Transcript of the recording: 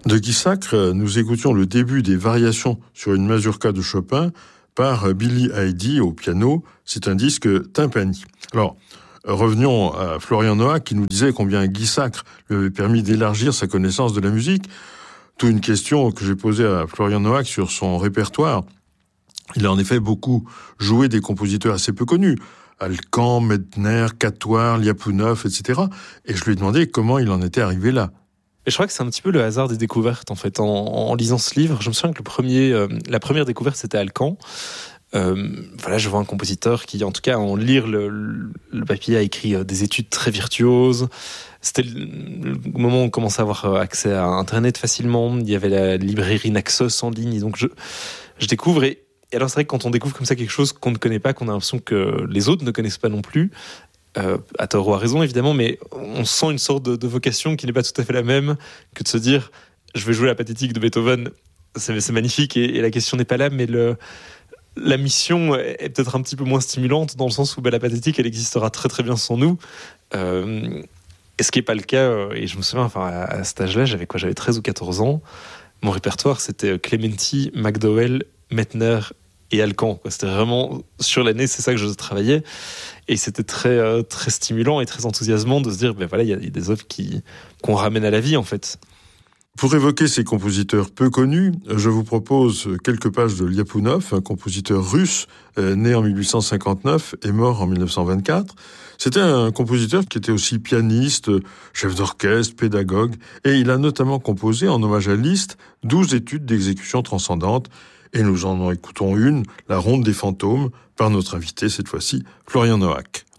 De Guy Sacre, nous écoutions le début des variations sur une mazurka de Chopin par Billy Heidi au piano. C'est un disque Tympani. Alors, revenons à Florian Noack qui nous disait combien Guy Sacre lui avait permis d'élargir sa connaissance de la musique. D'où une question que j'ai posée à Florian Noack sur son répertoire. Il a en effet beaucoup joué des compositeurs assez peu connus. Alkan, Medtner, Katoire, Lyapunov, etc. Et je lui ai demandé comment il en était arrivé là. Et je crois que c'est un petit peu le hasard des découvertes, en fait. En lisant ce livre, je me souviens que la première découverte, c'était Alkan. Je vois un compositeur qui, en tout cas, en lire le papier, a écrit des études très virtuoses. C'était le moment où on commençait à avoir accès à Internet facilement. Il y avait la librairie Naxos en ligne. Et donc, je découvre. Et alors, c'est vrai que quand on découvre comme ça quelque chose qu'on ne connaît pas, qu'on a l'impression que les autres ne connaissent pas non plus, à tort ou à raison évidemment, mais on sent une sorte de vocation qui n'est pas tout à fait la même que de se dire je vais jouer la pathétique de Beethoven, c'est magnifique et la question n'est pas là, mais la mission est peut-être un petit peu moins stimulante dans le sens où la pathétique elle existera très très bien sans nous, et ce qui n'est pas le cas, et je me souviens à cet âge-là j'avais 13 ou 14 ans, mon répertoire c'était Clementi, McDowell, Medtner et Alkan. C'était vraiment sur l'année, c'est ça que je travaillais. Et c'était très, très stimulant et très enthousiasmant de se dire, il y a des œuvres qu'on ramène à la vie, en fait. Pour évoquer ces compositeurs peu connus, je vous propose quelques pages de Lyapunov, un compositeur russe, né en 1859 et mort en 1924. C'était un compositeur qui était aussi pianiste, chef d'orchestre, pédagogue, et il a notamment composé, en hommage à Liszt, 12 études d'exécution transcendante. Et nous en écoutons une, La Ronde des fantômes, par notre invité cette fois-ci, Florian Noack.